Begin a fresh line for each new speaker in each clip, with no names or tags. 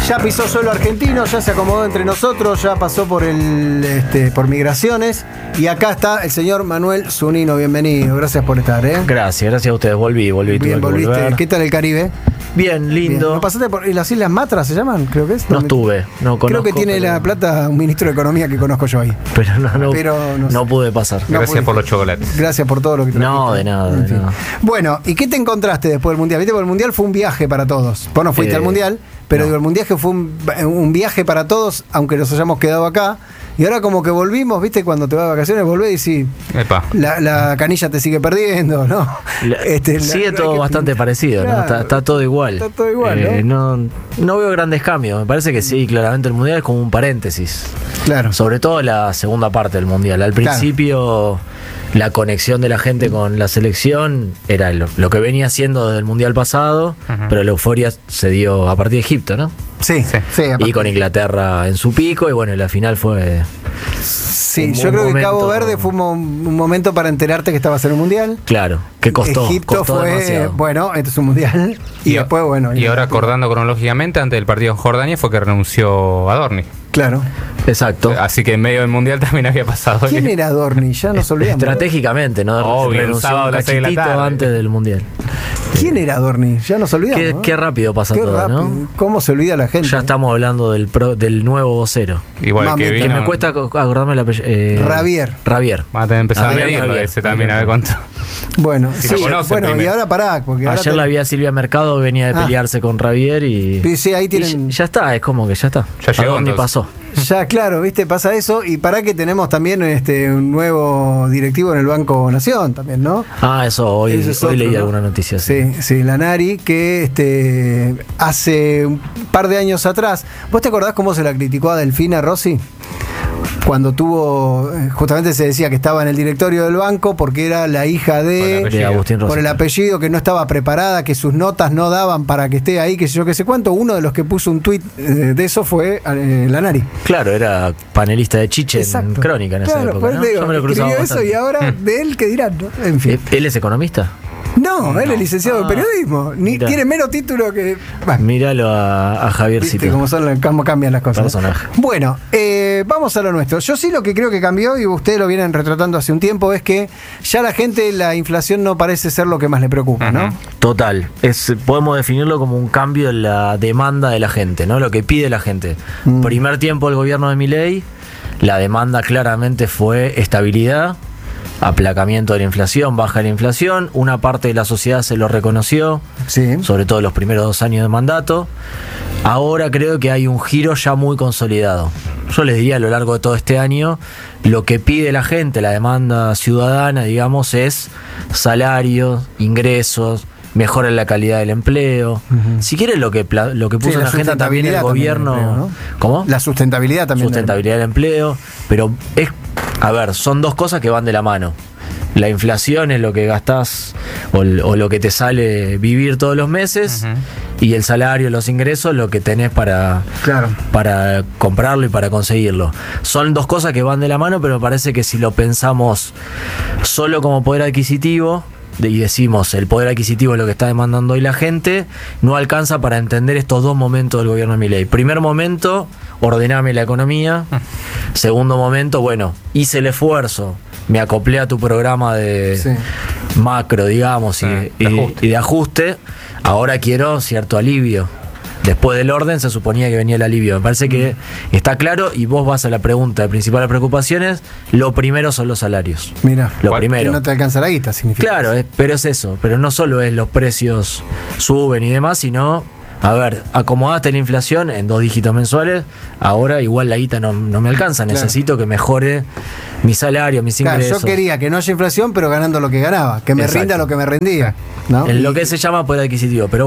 Ya pisó suelo argentino, ya se acomodó entre nosotros, ya pasó por por migraciones. Y acá está el señor Manuel Zunino, bienvenido, gracias por estar, ¿eh?
Gracias a ustedes, volví.
Bien, volviste. ¿Qué tal el Caribe?
Bien, lindo.
Bien. ¿No pasaste por las Islas Matras se llaman? Creo que es.
No estuve, no conozco.
Creo que tiene la plata un ministro de Economía que conozco yo ahí.
Pero
no
pude pasar.
Gracias por los chocolates.
Gracias por todo lo que trajiste.
No, de nada, de nada.
Bueno, ¿y qué te encontraste después del Mundial? Viste, porque el Mundial fue un viaje para todos. Vos no fuiste al Mundial, pero digo, el Mundial fue un viaje para todos, aunque nos hayamos quedado acá. Y ahora como que volvimos, ¿viste? Cuando te vas de vacaciones volvés y sí, la canilla te sigue perdiendo, ¿no?
Sigue todo bastante parecido, claro, ¿no? Está todo igual.
Está todo igual, ¿no?
No veo grandes cambios. Me parece que sí, claramente el Mundial es como un paréntesis.
Claro.
Sobre todo la segunda parte del Mundial. Al principio, la conexión de la gente con la selección era lo que venía siendo desde el Mundial pasado, pero la euforia se dio a partir de Egipto, ¿no?
Sí.
Y con Inglaterra en su pico, y bueno, la final fue...
Sí, yo creo que Cabo Verde fue un momento para enterarte que estabas en un Mundial.
Claro, que costó.
Egipto fue,
demasiado.
Bueno, este es un Mundial. Y después, bueno...
Y ahora acordando cronológicamente, antes del partido en Jordania fue que renunció Adorni.
Claro.
Exacto.
Así que en medio del Mundial también había pasado.
¿Quién era Adorni? Ya nos olvidamos.
Estratégicamente, ¿no?
Obvio,
renunció un cachitito antes del Mundial.
¿Quién era Adorni? Ya nos olvidamos.
Qué rápido pasa todo,
rápido.
¿no?
¿Cómo se olvida la gente?
Ya estamos hablando del nuevo vocero.
Igual que vino.
Que me cuesta acordarme el apellido.
Ravier.
Va a tener que empezar a medirlo ese también, a ver cuánto.
Bueno,
si
y ahora pará. Porque
ayer la vi a Silvia Mercado, venía de pelearse con Ravier y...
Sí, ahí tienen...
Y ya está, es como que ya está.
Ya llegó,
ni pasó.
Ya, claro, viste, pasa eso. Y para que tenemos también un nuevo directivo en el Banco Nación también, ¿no?
Eso, hoy leí alguna noticia.
Sí, Lanari, que hace un par de años atrás, ¿vos te acordás cómo se la criticó a Delfina Rossi? Cuando justamente se decía que estaba en el directorio del banco porque era la hija de
Agustín Rossi.
Por el apellido, que no estaba preparada, que sus notas no daban para que esté ahí, que sé yo qué sé cuánto. Uno de los que puso un tuit de eso fue Lanari.
Claro, era panelista de Chiche en Crónica en esa época, ¿no?
Yo me lo cruzaba bastante. Eso y ahora de él, ¿qué dirán? ¿No? En fin.
¿Él es economista?
No, él es licenciado en periodismo. Tiene menos título que...
Míralo a Javiercito.
Cómo cambian las cosas.
Personaje.
Bueno, vamos a lo nuestro. Yo sí lo que creo que cambió, y ustedes lo vienen retratando hace un tiempo, es que ya la gente, la inflación no parece ser lo que más le preocupa, ¿no?
Total. Podemos definirlo como un cambio en la demanda de la gente, ¿no? Lo que pide la gente. Primer tiempo del gobierno de Milei, la demanda claramente fue estabilidad, aplacamiento de la inflación, baja de la inflación. Una parte de la sociedad se lo reconoció, sobre todo los primeros 2 años de mandato. Ahora creo que hay un giro ya muy consolidado. Yo les diría, a lo largo de todo este año, lo que pide la gente, la demanda ciudadana, digamos, es salarios, ingresos, mejora en la calidad del empleo. Si quieres, lo que puso en la agenda también el gobierno.
Empleo, ¿no?
¿Cómo?
La sustentabilidad también.
Sustentabilidad del empleo. Pero son dos cosas que van de la mano. La inflación es lo que gastás o lo que te sale vivir todos los meses, y el salario, los ingresos, lo que tenés para comprarlo y para conseguirlo. Son dos cosas que van de la mano, pero me parece que si lo pensamos solo como poder adquisitivo, y decimos el poder adquisitivo es lo que está demandando hoy la gente, no alcanza para entender estos dos momentos del gobierno de Milei. Primer momento, ordename la economía. Segundo momento, hice el esfuerzo, me acoplé a tu programa de macro, digamos, y de ajuste. Ahora quiero cierto alivio. Después del orden se suponía que venía el alivio. Me parece que está claro, y vos vas a la pregunta de principales preocupaciones. Lo primero son los salarios.
Mira,
lo primero.
Que no te alcanza la guita, significa.
Claro, pero es eso. Pero no solo es los precios suben y demás, sino... acomodaste la inflación en 2 dígitos mensuales, ahora igual la guita no me alcanza, necesito que mejore mi salario, mis ingresos.
Yo quería que no haya inflación, pero ganando lo que ganaba, que me rinda lo que me rendía, ¿no?
En lo que se llama poder adquisitivo, pero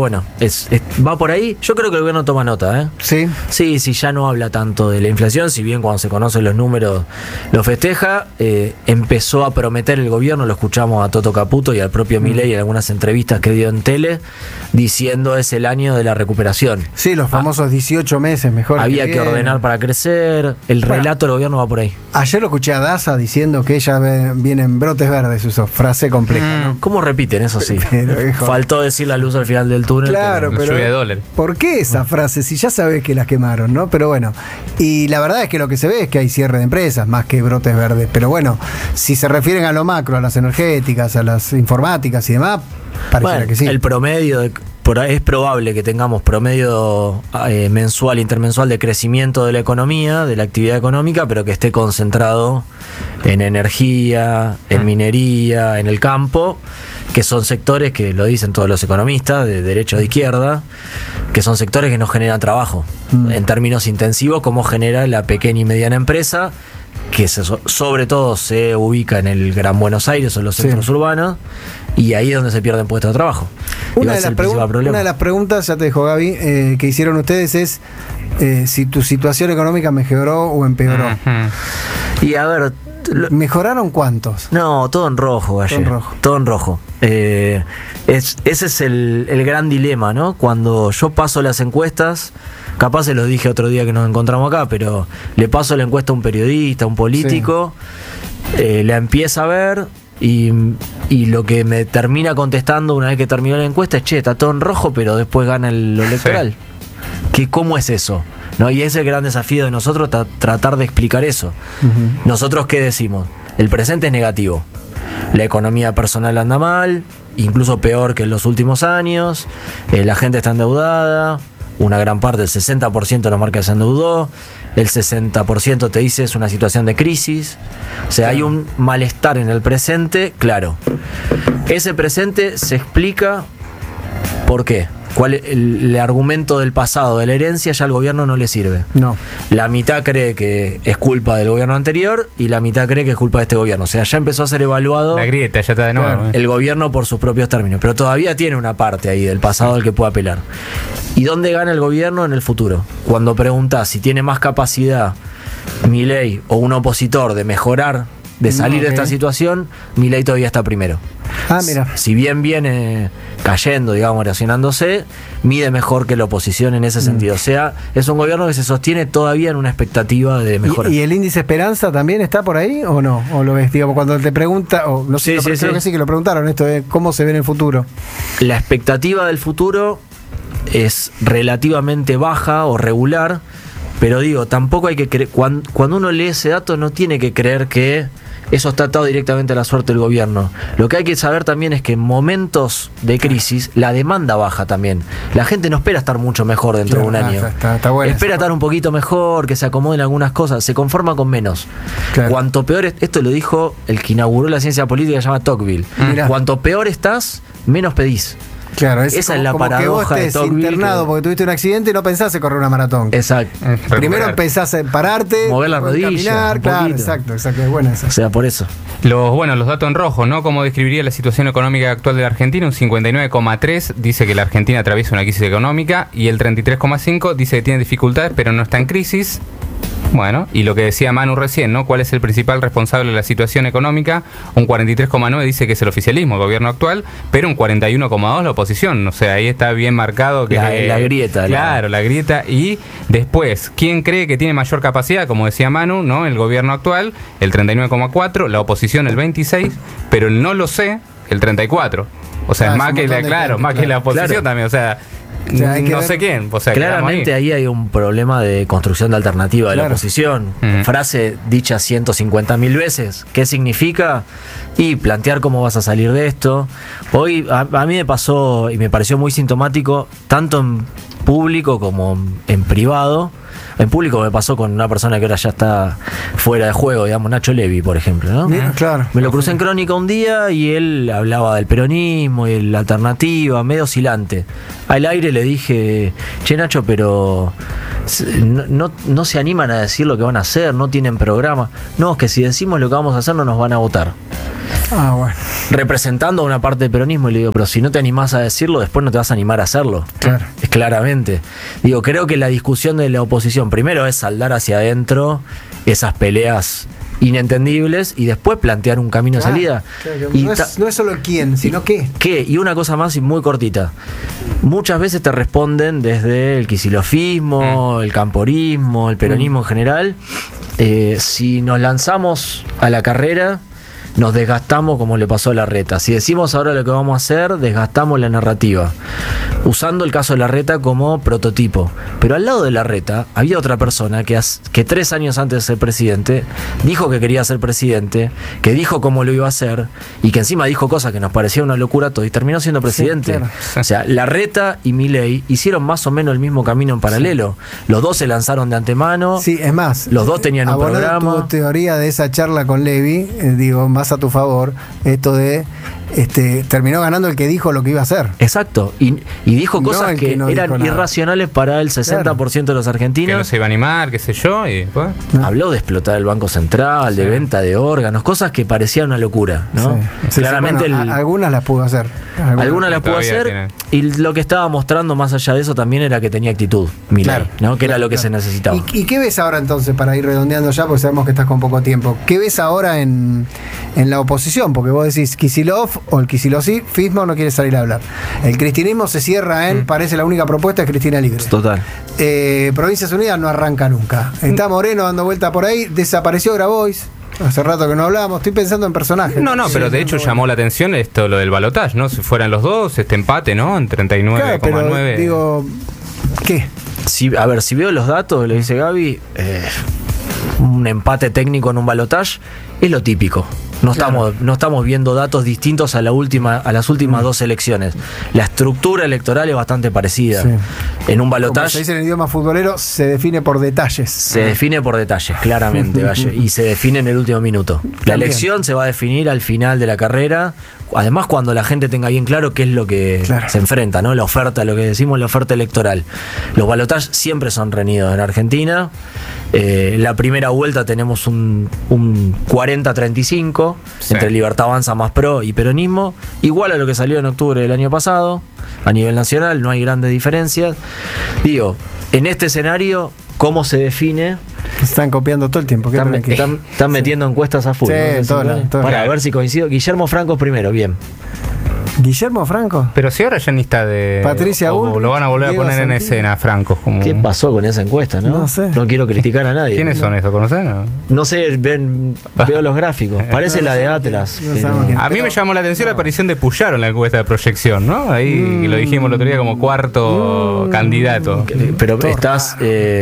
va por ahí. Yo creo que el gobierno toma nota,
Sí.
Sí, ya no habla tanto de la inflación, si bien cuando se conocen los números lo festeja. Empezó a prometer el gobierno, lo escuchamos a Toto Caputo y al propio Milei en algunas entrevistas que dio en tele, diciendo es el año de la recuperación.
Sí, los famosos 18 meses mejor.
Había que ordenar para crecer. El relato del gobierno va por ahí.
Ayer lo escuché a Daza diciendo que ella vienen brotes verdes, usó frase compleja, ¿no?
¿Cómo repiten eso? Sí. Faltó decir la luz al final del túnel.
Claro, pero
lluvia de dólares.
¿por qué esa frase? Si ya sabes que las quemaron, ¿no? Pero bueno, y la verdad es que lo que se ve es que hay cierre de empresas más que brotes verdes. Pero bueno, si se refieren a lo macro, a las energéticas, a las informáticas y demás, pareciera que sí.
El promedio es probable que tengamos promedio mensual, intermensual de crecimiento de la economía, de la actividad económica, pero que esté concentrado en energía, en minería, en el campo, que son sectores que lo dicen todos los economistas de derecha o de izquierda, que son sectores que no generan trabajo en términos intensivos, como genera la pequeña y mediana empresa, que sobre todo se ubica en el Gran Buenos Aires o en los centros urbanos, y ahí es donde se pierden puestos de trabajo.
Una de las preguntas, ya te dejo Gaby, que hicieron ustedes es si tu situación económica mejoró o empeoró.
Y a ver,
¿mejoraron cuántos?
No, todo en rojo, Galle. Todo en rojo. Ese es el gran dilema, ¿no? Cuando yo paso las encuestas, capaz se los dije otro día que nos encontramos acá, pero le paso la encuesta a un periodista, a un político, la empieza a ver y lo que me termina contestando una vez que terminó la encuesta es: che, está todo en rojo, pero después gana lo electoral. ¿Cómo es eso? ¿No? Y es el gran desafío de nosotros, tratar de explicar eso. ¿Nosotros qué decimos? El presente es negativo. La economía personal anda mal, incluso peor que en los últimos años. La gente está endeudada. Una gran parte, el 60% de los marcas se endeudó. El 60% te dice es una situación de crisis. O sea, hay un malestar en el presente, claro. Ese presente se explica por qué. ¿Cuál el argumento del pasado, de la herencia, ya al gobierno no le sirve?
No.
La mitad cree que es culpa del gobierno anterior y la mitad cree que es culpa de este gobierno. O sea, ya empezó a ser evaluado
la grieta, ya está de nuevo.
Claro.
El gobierno por sus propios términos, pero todavía tiene una parte ahí del pasado al que puede apelar. ¿Y dónde gana el gobierno en el futuro? Cuando preguntás si tiene más capacidad Milei o un opositor de mejorar, de salir de esta situación, Milei todavía está primero.
Mira.
Si bien viene cayendo, digamos, erosionándose, mide mejor que la oposición en ese sentido. O sea, es un gobierno que se sostiene todavía en una expectativa de mejora.
¿Y el índice Esperanza también está por ahí o no? ¿O lo ves? Digamos, cuando te pregunta, o no sé, creo que sí que lo preguntaron, esto de cómo se ve en el futuro.
La expectativa del futuro es relativamente baja o regular, pero digo, tampoco hay que creer, cuando uno lee ese dato no tiene que creer que eso está atado directamente a la suerte del gobierno. Lo que hay que saber también es que en momentos de crisis la demanda baja también. La gente no espera estar mucho mejor dentro de un año.
Está bueno,
espera estar un poquito mejor, que se acomoden algunas cosas, se conforma con menos. Claro. Cuanto peor esto lo dijo el que inauguró la ciencia política, se llama Tocqueville. Cuanto peor estás, menos pedís.
Claro,
esa es la paradoja de Tocqueville.
Internado porque tuviste un accidente y no pensás en correr una maratón.
Exacto.
Primero pensás en pararte,
mover las rodillas,
caminar, claro, exacto, es buena esa.
O sea, por eso.
Los datos en rojo, ¿no? ¿Cómo describiría la situación económica actual de la Argentina? Un 59,3 dice que la Argentina atraviesa una crisis económica y el 33,5 dice que tiene dificultades pero no está en crisis. Bueno, y lo que decía Manu recién, ¿no? ¿Cuál es el principal responsable de la situación económica? Un 43,9 dice que es el oficialismo, el gobierno actual, pero un 41,2 la oposición. O sea, ahí está bien marcado que
la grieta.
Claro, la grieta. Y después, ¿quién cree que tiene mayor capacidad? Como decía Manu, ¿no? El gobierno actual, el 39,4, la oposición el 26, pero el no lo sé, el 34. O sea, es más que la oposición también, o sea no sé quién. O sea,
claramente ahí hay un problema de construcción de alternativa de la oposición. Frase dicha 150.000 veces. ¿Qué significa? Y plantear cómo vas a salir de esto. Hoy a mí me pasó y me pareció muy sintomático, tanto en público como en privado. En público me pasó con una persona que ahora ya está fuera de juego, digamos, Nacho Levi, por ejemplo, ¿no?
Claro.
Me lo crucé en Crónica un día y él hablaba del peronismo y la alternativa, medio oscilante. Al aire le dije: che, Nacho, pero no se animan a decir lo que van a hacer, no tienen programa. No, es que si decimos lo que vamos a hacer no nos van a votar.
Bueno.
Representando a una parte del peronismo, y le digo: pero si no te animás a decirlo, después no te vas a animar a hacerlo.
Claro.
Es claramente. Digo, creo que la discusión de la oposición primero es saldar hacia adentro esas peleas inentendibles y después plantear un camino de salida.
Claro,
Y
no es solo quién, sino qué.
¿Qué? Y una cosa más y muy cortita. Muchas veces te responden desde el quisilofismo, el camporismo, el peronismo en general. Si nos lanzamos a la carrera, nos desgastamos como le pasó a Larreta. Si decimos ahora lo que vamos a hacer, desgastamos la narrativa. Usando el caso de Larreta como prototipo. Pero al lado de Larreta había otra persona que 3 años antes de ser presidente dijo que quería ser presidente, que dijo cómo lo iba a hacer y que encima dijo cosas que nos parecía una locura todo y terminó siendo presidente. Sí, claro. O sea, Larreta y Milei hicieron más o menos el mismo camino en paralelo. Los dos se lanzaron de antemano.
Sí, es más.
Los dos tenían un programa.
Tu teoría de esa charla con Levy, digo, más a tu favor, esto de terminó ganando el que dijo lo que iba a hacer.
Exacto, y dijo cosas que
no
eran irracionales para el 60% de los argentinos.
Que no se iba a animar, qué sé yo, y después...
Habló de explotar el Banco Central, de venta de órganos, cosas que parecían una locura, ¿no?
Sí. Claramente algunas las pudo hacer.
Algunas las pudo hacer, y lo que estaba mostrando más allá de eso también era que tenía actitud, Milei, ¿no? Que era lo que se necesitaba.
¿Y qué ves ahora entonces, para ir redondeando ya, porque sabemos que estás con poco tiempo? ¿Qué ves ahora en la oposición? Porque vos decís Kicillof o el Kicillof-fismo no quiere salir a hablar. El cristinismo se cierra en, parece la única propuesta es Cristina Libre.
Total.
Provincias Unidas no arranca nunca. Está Moreno dando vuelta por ahí, desapareció Grabois. Hace rato que no hablábamos, estoy pensando en personajes.
No, pero de hecho llamó la atención esto, lo del balotaje, ¿no? Si fueran los dos, este empate, ¿no? En 39,9.
Claro, digo, ¿qué?
Si veo los datos, lo dice Gaby, un empate técnico en un balotaje es lo típico. No estamos viendo datos distintos a las últimas 2 elecciones. La estructura electoral es bastante parecida. Sí. En un balotaje.
Como se dice en el idioma futbolero, se define por detalles.
Se define por detalles, claramente, Valle. Y se define en el último minuto. La elección se va a definir al final de la carrera. Además, cuando la gente tenga bien claro qué es lo que se enfrenta, ¿no? La oferta, lo que decimos, la oferta electoral. Los balotajes siempre son reñidos en Argentina. La primera vuelta tenemos un 40-35 entre Libertad Avanza, Más Pro y peronismo, igual a lo que salió en octubre del año pasado. A nivel nacional no hay grandes diferencias. Digo, en este escenario, ¿cómo se define?
Están copiando todo el tiempo.
Están metiendo encuestas a full.
Sí,
¿no? Para ver si coincido. Guillermo Franco primero, bien.
¿Guillermo Franco?
Pero si ahora ya ni está de...
Patricia Bullrich,
lo van a volver a poner en escena, Franco.
¿Qué pasó con esa encuesta, no?
No sé.
No quiero criticar a nadie.
¿Quiénes son esos? ¿Conocen?
No sé, veo los gráficos. Parece la de Atlas.
A mí me llamó la atención la aparición de Puyaro en la encuesta de proyección, ¿no? Ahí lo dijimos el otro día como cuarto candidato.
Pero estás...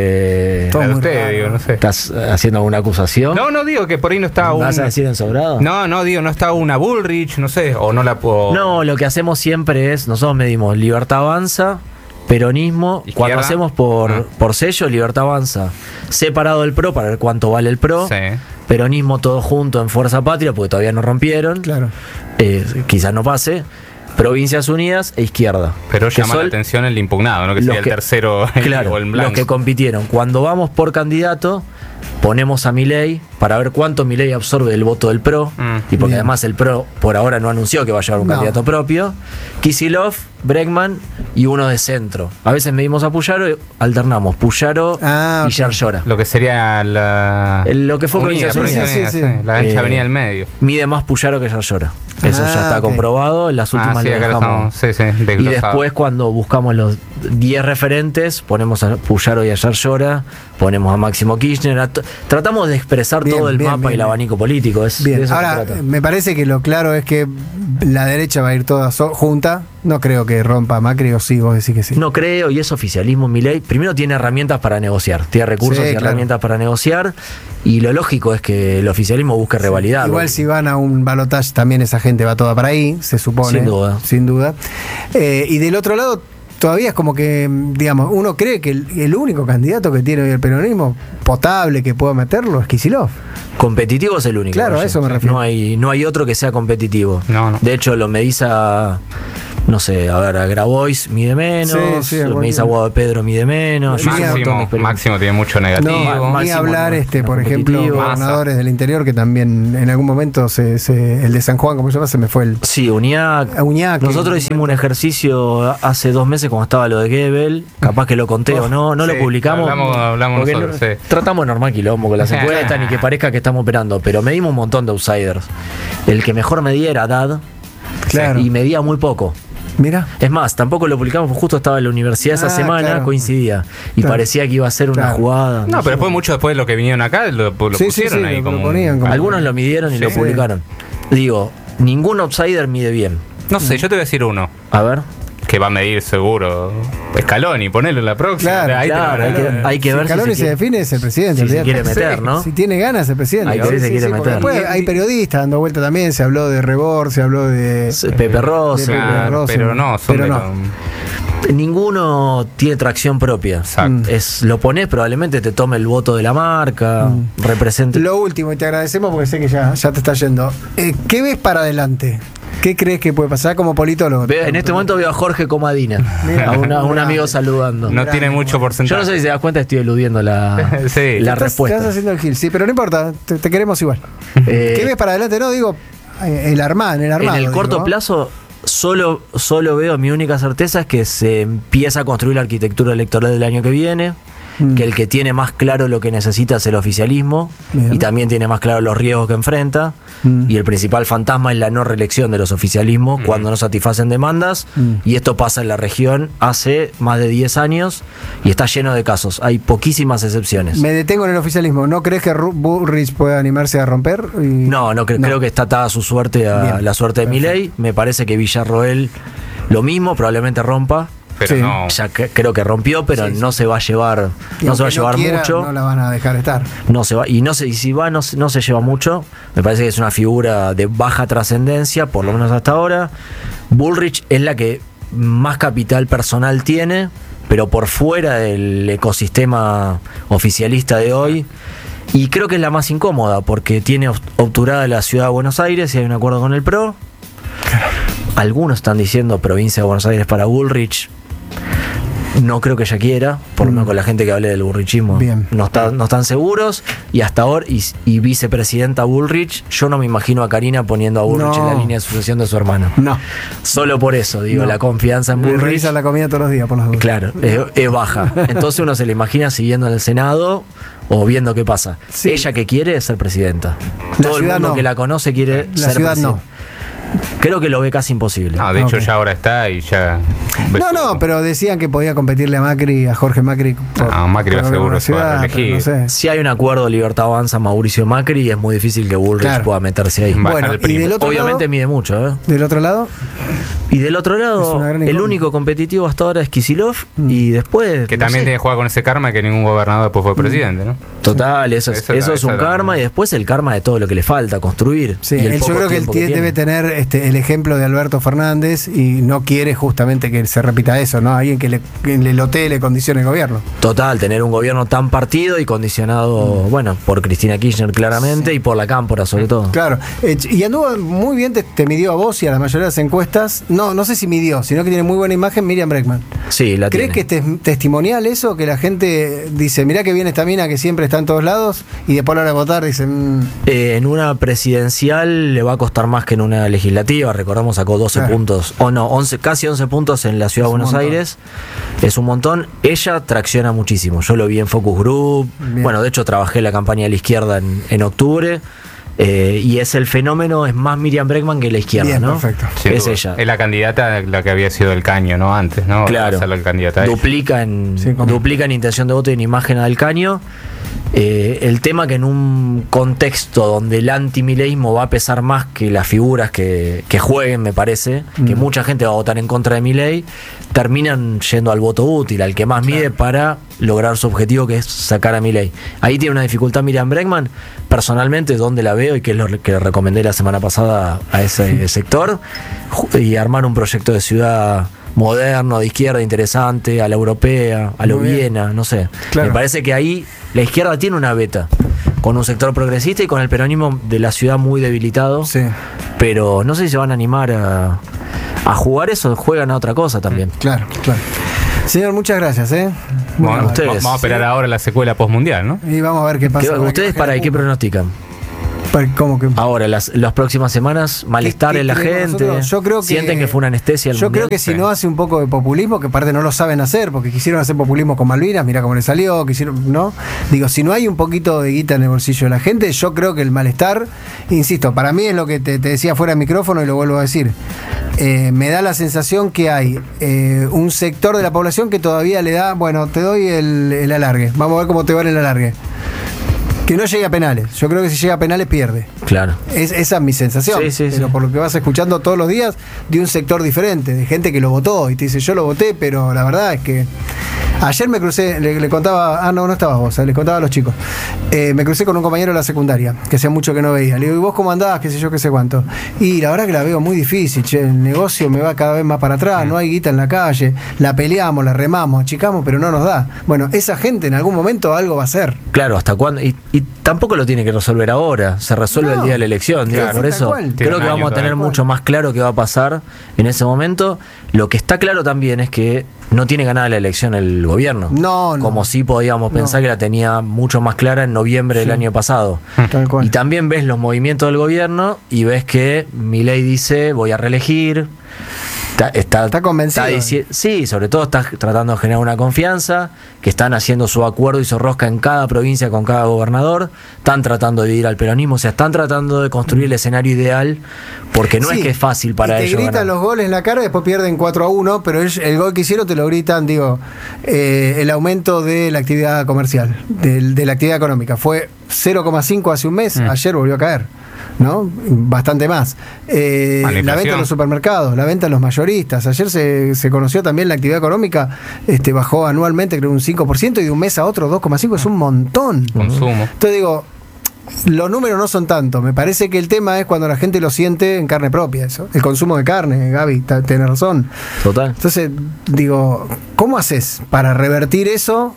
usted, digo, no sé.
¿Estás haciendo alguna acusación?
No, digo que por ahí no está
¿Vas a decir ensobrado?
No, digo, no está una Bullrich, no sé, o no la puedo...
No, lo que hacemos siempre es, nosotros medimos Libertad Avanza, peronismo, ¿izquierda? Cuando hacemos por sello, Libertad Avanza separado del PRO para ver cuánto vale el PRO, peronismo todo junto en Fuerza Patria, porque todavía no rompieron, quizás no pase, Provincias Unidas e Izquierda.
Pero llama la atención el impugnado, ¿no? Que sería el tercero o el blanco.
Los que compitieron. Cuando vamos por candidato, ponemos a Milei para ver cuánto Milei absorbe el voto del PRO, y porque además el PRO por ahora no anunció que va a llevar un candidato propio. Kicillof, Bregman y uno de centro. A veces medimos a Puyaro y alternamos Puyaro y Yarlora.
Lo que sería
lo que fue
Provincias Unidas, la ancha avenida del medio.
Mide más Puyaro que Yarlora. Eso ya está comprobado. En las últimas le dejamos. Y después, cuando buscamos los 10 referentes, ponemos a Puyaro y a Yarlora, ponemos a Máximo Kirchner. Tratamos de expresar todo el mapa y el abanico político.
Ahora, me parece que lo claro es que la derecha va a ir toda junta. No creo que rompa Macri, o sí, vos decís que sí.
No creo, y es oficialismo. Milei primero tiene herramientas para negociar, tiene recursos y herramientas para negociar, y lo lógico es que el oficialismo busque revalidar.
Igual si van a un balotaje también esa gente va toda para ahí, se supone. Sin duda. Y del otro lado, todavía es como que, digamos, uno cree que el único candidato que tiene hoy el peronismo potable que pueda meterlo es Kicillof.
Competitivo es el único.
Claro, a eso me refiero.
No hay otro que sea competitivo.
No.
De hecho, lo medís a no sé, a ver, a Grabois mide menos, me dice Aguado de Pedro mide menos.
Máximo tiene mucho negativo.
No, ni hablar, por ejemplo, gobernadores del interior que también en algún momento el de San Juan, ¿cómo se llama? Se me fue el...
Sí, Uñac. Nosotros hicimos un ejercicio hace 2 meses cuando estaba lo de Gebel, capaz que lo conté o no lo publicamos.
Hablamos nosotros, sí.
Tratamos de normal quilombo con las encuestas ni que parezca que estamos operando, pero medimos un montón de outsiders. El que mejor medía era Haddad, claro, y medía muy poco.
Mira.
Es más, tampoco lo publicamos, justo estaba en la universidad esa semana, claro, coincidía. Y parecía que iba a ser una jugada.
No, pero mucho después de lo que vinieron acá, lo pusieron ahí.
Lo ponían como...
Algunos lo midieron y lo publicaron. Digo, ningún outsider mide bien.
No sé, yo te voy a decir uno.
A ver.
Que va a medir seguro Scaloni, ponelo en la próxima.
Claro, hay que ver
Scaloni se define, es el presidente.
Si se quiere meter, ¿no?
Si tiene ganas, el presidente.
Hay que ver si se quiere meter.
Después hay periodistas dando vuelta también, se habló de Rebord, se habló de
Pepe Rosso.
Pero no,
ninguno tiene tracción propia.
Exacto.
Lo pones, probablemente te tome el voto de la marca, represente.
Lo último, y te agradecemos porque sé que ya te está yendo. ¿Qué ves para adelante? ¿Qué crees que puede pasar como politólogo?
En este momento veo a Jorge Comadina, a un amigo saludando.
No tiene mucho porcentaje.
Yo no sé si te das cuenta, estoy eludiendo la respuesta.
Estás haciendo el gil, sí, pero no importa, te queremos igual. ¿Qué ves para adelante? No, digo, el armado. En el
corto plazo, solo veo, mi única certeza es que se empieza a construir la arquitectura electoral del año que viene. Que el que tiene más claro lo que necesita es el oficialismo. Bien. Y también tiene más claro los riesgos que enfrenta. Y el principal fantasma es la no reelección de los oficialismos cuando no satisfacen demandas. Y esto pasa en la región hace más de 10 años y está lleno de casos. Hay poquísimas excepciones.
Me detengo en el oficialismo. ¿No crees que Bullrich pueda animarse a romper?
No, creo que está atada su suerte a la suerte de Milei. Me parece que Villarroel lo mismo, probablemente rompa.
Pero no.
Ya creo que rompió, pero no se va a llevar, mucho.
No la van a dejar estar.
No se va, y si va, no se lleva mucho. Me parece que es una figura de baja trascendencia, por lo menos hasta ahora. Bullrich es la que más capital personal tiene, pero por fuera del ecosistema oficialista de hoy. Y creo que es la más incómoda, porque tiene obturada la ciudad de Buenos Aires y hay un acuerdo con el PRO. Algunos están diciendo provincia de Buenos Aires para Bullrich. No creo que ella quiera, por lo menos con la gente que hable del burrichismo. No están seguros. Y hasta ahora, y vicepresidenta Bullrich, yo no me imagino a Karina poniendo a Bullrich en la línea de sucesión de su hermano.
No.
Solo por eso, digo, la confianza en Bullrich.
Revisa la comida todos los días, por las dudas.
Claro, es baja. Entonces uno se le imagina siguiendo en el Senado o viendo qué pasa. Sí. Ella que quiere es ser presidenta. Todo el mundo que la conoce quiere ser presidenta. Creo que lo ve casi imposible.
No, de hecho ya ahora está y ya...
pero decían que podía competirle a Jorge Macri.
Macri va seguro se va a elegir.
No sé.
Si hay un acuerdo Libertad Avanza Mauricio Macri, es muy difícil que Bullrich pueda meterse ahí.
Bueno, y del otro
obviamente
lado,
mide mucho.
¿Del otro lado?
Y del otro lado, el único competitivo hasta ahora es Kicillof. Y después...
Que también tiene que jugar con ese karma que ningún gobernador después fue presidente, ¿no?
Total, eso es un karma. Y después el karma de todo lo que le falta construir.
Sí, yo creo que él debe tener el ejemplo de Alberto Fernández y no quiere justamente que se repita eso, ¿no? Alguien que le lotee, le condicione el gobierno.
Total, tener un gobierno tan partido y condicionado, por Cristina Kirchner claramente y por la Cámpora sobre todo.
Claro, y anduvo muy bien, te midió a vos y a la mayoría de las encuestas. No sé si midió, sino que tiene muy buena imagen Miriam Bregman.
Sí, la
tiene. ¿Crees que es testimonial eso? Que la gente dice, mirá que viene esta mina que siempre está en todos lados y después a la hora de votar dicen...
En una presidencial le va a costar más que en una legislativa. Recordamos, sacó 12 puntos, casi 11 puntos en la ciudad de Buenos Aires. Es un montón. Ella tracciona muchísimo. Yo lo vi en Focus Group. Bien. Bueno, de hecho trabajé en la campaña de la izquierda en octubre. Y es el fenómeno, es más Miriam Bregman que la izquierda. Bien, ¿no?
Perfecto.
Es ella.
Es la candidata, la que había sido el Caño, ¿no? Antes, ¿no?
Claro. Duplica en intención de voto y en imagen a Del Caño. El tema que en un contexto donde el antimileísmo va a pesar más que las figuras que jueguen, me parece, que mucha gente va a votar en contra de Milei, terminan yendo al voto útil, al que más mide para lograr su objetivo, que es sacar a Milei. Ahí tiene una dificultad Miriam Bregman, personalmente, donde la veo y que es lo que recomendé la semana pasada a ese sector, y armar un proyecto de ciudad moderno, de izquierda, interesante, a la europea, a lo Viena, no sé. Claro. Me parece que ahí la izquierda tiene una beta, con un sector progresista y con el peronismo de la ciudad muy debilitado, pero no sé si se van a animar a jugar eso, juegan a otra cosa también.
Claro, claro. Señor, muchas gracias,
Bueno,
ustedes.
vamos a esperar ahora la secuela postmundial, ¿no?
Y vamos a ver qué pasa.
¿Ustedes para qué pronostican?
¿Cómo que?
Ahora, las próximas semanas, malestar en la gente.
Yo creo que,
sienten que fue una anestesia.
Yo creo que si no hace un poco de populismo, que aparte no lo saben hacer, porque quisieron hacer populismo con Malvinas, mira cómo le salió, ¿no? Digo, si no hay un poquito de guita en el bolsillo de la gente, yo creo que el malestar, insisto, para mí es lo que te decía fuera del micrófono y lo vuelvo a decir. Me da la sensación que hay un sector de la población que todavía le da, bueno, te doy el alargue, vamos a ver cómo te va el alargue. Que no llegue a penales. Yo creo que si llega a penales pierde.
Claro.
Esa es mi sensación.
Sí,
pero por lo que vas escuchando todos los días de un sector diferente, de gente que lo votó y te dice yo lo voté, pero la verdad es que ayer me crucé, le contaba, no estabas vos, les contaba a los chicos. Me crucé con un compañero de la secundaria, que hacía mucho que no veía. Le digo, ¿y vos cómo andás? Qué sé yo, qué sé cuánto. Y la verdad que la veo muy difícil, che, el negocio me va cada vez más para atrás, no hay guita en la calle, la peleamos, la remamos, achicamos, pero no nos da. Bueno, esa gente en algún momento algo va a hacer.
Claro, ¿hasta cuándo? Y tampoco lo tiene que resolver ahora, se resuelve el día de la elección. Digo,
Claro,
por eso
cual.
creo que vamos a tener mucho más claro qué va a pasar en ese momento. Lo que está claro también es que no tiene ganada la elección el gobierno.
No.
Como sí podíamos pensar que la tenía mucho más clara en noviembre del año pasado.
Tal cual.
Y también ves los movimientos del gobierno y ves que Milei dice voy a reelegir.
Está convencido.
Sí, sobre todo está tratando de generar una confianza, que están haciendo su acuerdo y su rosca en cada provincia con cada gobernador, están tratando de dividir al peronismo, o sea, están tratando de construir el escenario ideal, porque no es que es fácil para ellos.
Te gritan
ganar.
los goles en la cara y después pierden 4-1, pero el gol que hicieron te lo gritan, el aumento de la actividad comercial, de la actividad económica. Fue 0,5 hace un mes, ayer volvió a caer. ¿No? Bastante más. La venta en los supermercados, la venta en los mayoristas. Ayer se conoció también la actividad económica, bajó anualmente, creo, un 5%, y de un mes a otro 2,5%, es un montón.
Consumo.
Entonces digo, los números no son tanto. Me parece que el tema es cuando la gente lo siente en carne propia, eso. El consumo de carne, Gaby, tenés razón.
Total.
Entonces, digo, ¿cómo haces para revertir eso?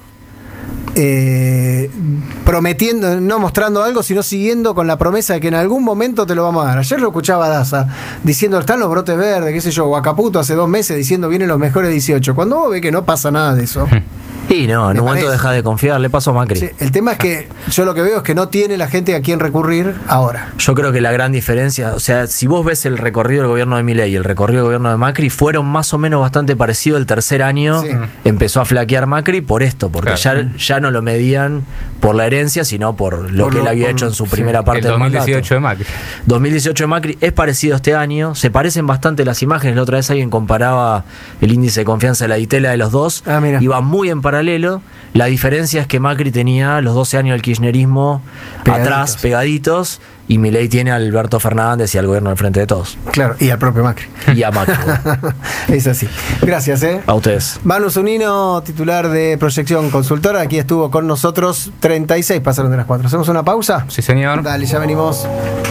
Prometiendo, no mostrando algo, sino siguiendo con la promesa de que en algún momento te lo vamos a dar. Ayer lo escuchaba a Daza diciendo están los brotes verdes, qué sé yo, o a Caputo hace 2 meses diciendo vienen los mejores 18. Cuando vos ves que no pasa nada de eso.
Y no, en un momento deja de confiar, le pasó a Macri.
Sí, el tema es que yo lo que veo es que no tiene la gente a quien recurrir ahora.
Yo creo que la gran diferencia, o sea, si vos ves el recorrido del gobierno de Milei y el recorrido del gobierno de Macri, fueron más o menos bastante parecidos. El tercer año empezó a flaquear Macri por esto, porque ya no lo medían por la herencia, sino por lo que él había hecho en su primera parte del mandato.
2018 de Macri.
2018 de Macri es parecido este año, se parecen bastante las imágenes. La otra vez alguien comparaba el índice de confianza de la ditela de los dos, iba muy en paralelo. La diferencia es que Macri tenía los 12 años del kirchnerismo atrás, pegaditos, y Milei tiene a Alberto Fernández y al gobierno del Frente de Todos.
Claro, y al propio Macri.
Y a Macri.
Es así. Gracias,
A ustedes.
Manu Zunino, titular de Proyección Consultora, aquí estuvo con nosotros. 36 pasaron de las 4. ¿Hacemos una pausa?
Sí, señor.
Dale, ya venimos.